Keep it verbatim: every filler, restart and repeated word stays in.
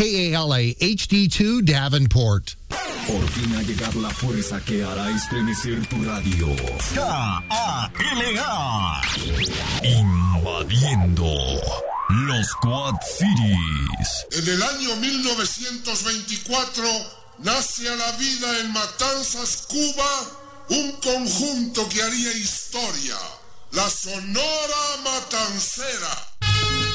K A L A H D dos Davenport. Por fin ha llegado la fuerza que hará estremecer tu radio. K A L A. Invadiendo los Quad Cities. En el año mil novecientos veinticuatro nace a la vida en Matanzas, Cuba, un conjunto que haría historia, la Sonora Matancera.